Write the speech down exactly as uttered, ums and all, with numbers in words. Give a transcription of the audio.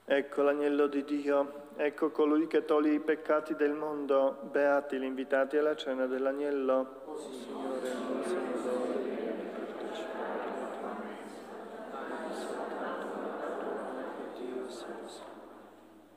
Ecco l'agnello di Dio, ecco colui che toglie i peccati del mondo. Beati gli invitati alla cena dell'agnello. Oh, Signore, non siamo degni di partecipare ai tuoi